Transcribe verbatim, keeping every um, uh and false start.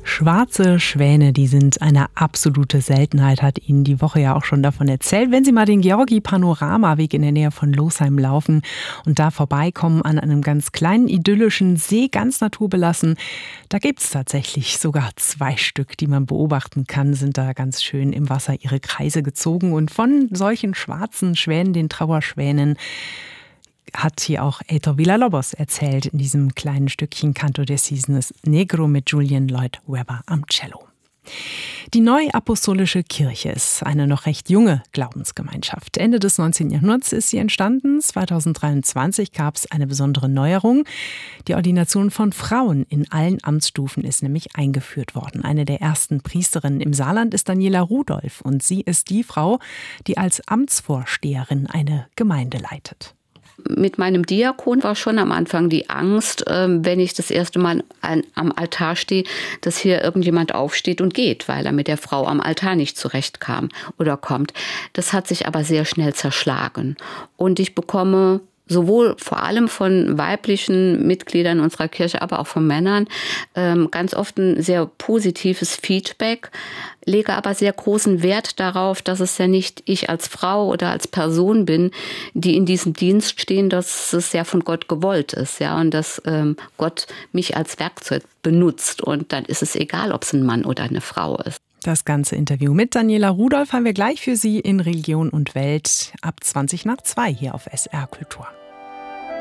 Schwarze Schwäne, die sind eine absolute Seltenheit, hat Ihnen die Woche ja auch schon davon erzählt. Wenn Sie mal den Georgi-Panoramaweg in der Nähe von Losheim laufen und da vorbeikommen an einem ganz kleinen idyllischen See, ganz naturbelassen, da gibt es tatsächlich sogar zwei Stück, die man beobachten kann, sind da ganz schön im Wasser ihre Kreise gezogen. Und von solchen schwarzen Schwänen, den Trauerschwänen, hat hier auch Heitor Villa-Lobos erzählt in diesem kleinen Stückchen Canto de Cisnes Negro mit Julian Lloyd Webber am Cello. Die Neuapostolische Kirche ist eine noch recht junge Glaubensgemeinschaft. Ende des neunzehnten Jahrhunderts ist sie entstanden. zweitausenddreiundzwanzig gab es eine besondere Neuerung. Die Ordination von Frauen in allen Amtsstufen ist nämlich eingeführt worden. Eine der ersten Priesterinnen im Saarland ist Daniela Rudolph und sie ist die Frau, die als Amtsvorsteherin eine Gemeinde leitet. Mit meinem Diakon war schon am Anfang die Angst, wenn ich das erste Mal an, am Altar stehe, dass hier irgendjemand aufsteht und geht, weil er mit der Frau am Altar nicht zurechtkam oder kommt. Das hat sich aber sehr schnell zerschlagen. Und ich bekomme sowohl vor allem von weiblichen Mitgliedern unserer Kirche, aber auch von Männern, ähm, ganz oft ein sehr positives Feedback, lege aber sehr großen Wert darauf, dass es ja nicht ich als Frau oder als Person bin, die in diesem Dienst stehen, dass es ja von Gott gewollt ist, ja, und dass ähm, Gott mich als Werkzeug benutzt und dann ist es egal, ob es ein Mann oder eine Frau ist. Das ganze Interview mit Daniela Rudolph haben wir gleich für Sie in Religion und Welt ab zwanzig nach zwei hier auf S R Kultur.